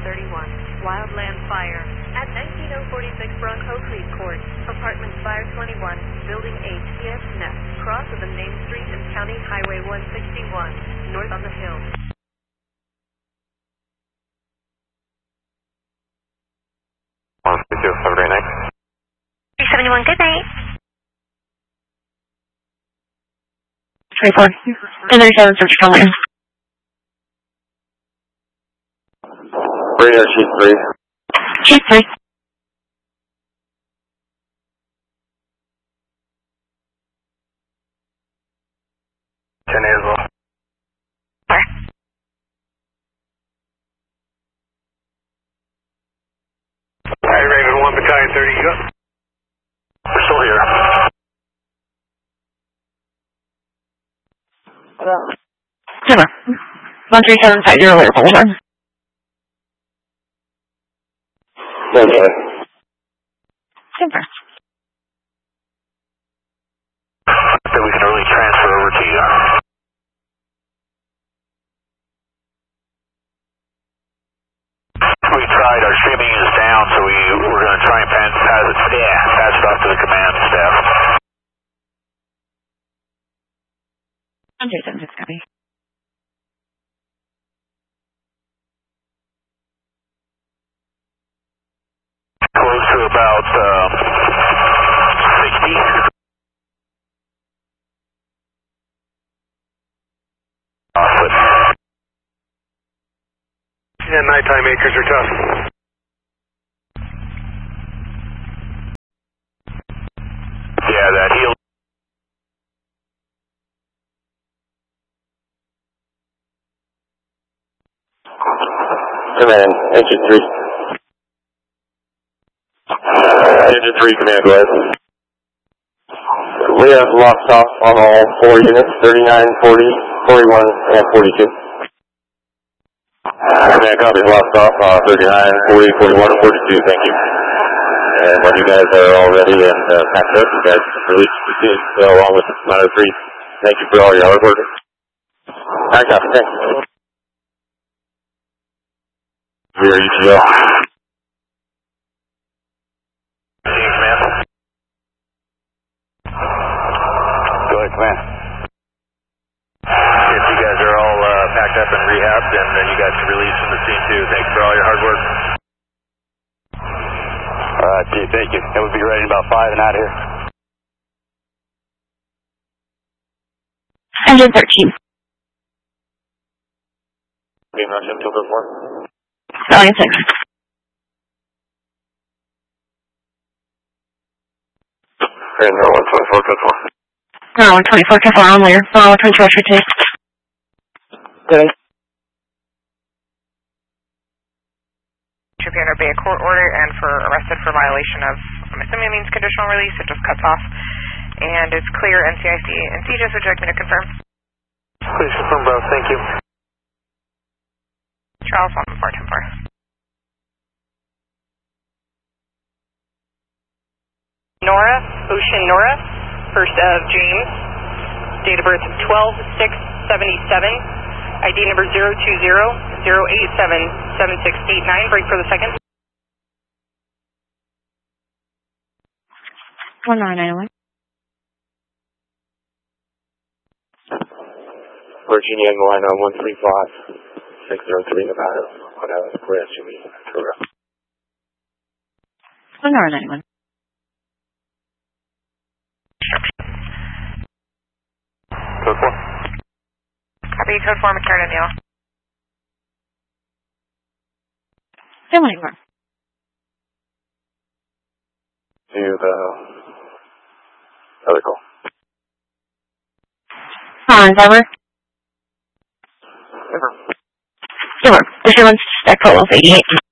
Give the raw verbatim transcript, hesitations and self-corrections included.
thirty-one. Wildland fire at nineteen oh forty-six Bronco Creek Court. Apartment Fire twenty-one, Building eight, T S Nest. Cross of the main street and County Highway one sixty-one, north on the hill. one sixty-two, have a great night. three seventy-one, good night. twenty-four. ten thirty-seven, search for Lane. Radio, sheet three. Sheet three. ten as well. Four. Alright, Raven one, Battalion thirty, you go. We're still here. Timber. one three seven five zero, later, hold on. Okay. Timber. Then we can early transfer over to you. We tried, our streaming is down, so we, we're going to try and pass, pass it, yeah, pass it off to the command staff. one three seven six, copy. Close to about uh, sixty. Awesome. Yeah, nighttime acres are tough. Yeah, that heel. Command, engine three. Engine three, command, go ahead. We have locked off on all four units, thirty-nine, forty, forty-one, and forty-two. Command, copy, locked off on thirty-nine, forty, forty-one, and forty-two, thank you. And when you guys are all ready and uh, packed up, you guys release the team, so along with Monitor three. Thank you for all your hard work. Alright, copy, thank you. We are E T L. Go ahead, command. If you guys are all uh, packed up and rehabbed, and then you guys can release from the scene too. Thanks for all your hard work. Alright, Chief, thank you. And we'll be ready in about five and out of here. Engine thirteen. Beam rush up till the four. Stallion six. And no one twenty-four, code four. No, one twenty-four, careful on later. No, one twenty-four, should take. Good. Should be under a court order and for arrested for violation of, I'm assuming it means conditional release, it just cuts off. And it's clear N C I C. And C J S, would you like me to confirm? Please confirm, bro. Thank you. Charles one four ten four. Nora, Ocean Nora, first of James, date of birth twelve six seventy-seven, I D number zero two zero zero eight seven seven six eight nine, break for the second. one nine nine one. Virginia, Galena, one three five, six zero three, Nevada. What else? Where else should we? one nine nine one. Code four. Copy, code four, McCarran, Neil. Still anymore. To the other call. On, Cyber. Never. Silver. This one's Stack Polo eighty-eight.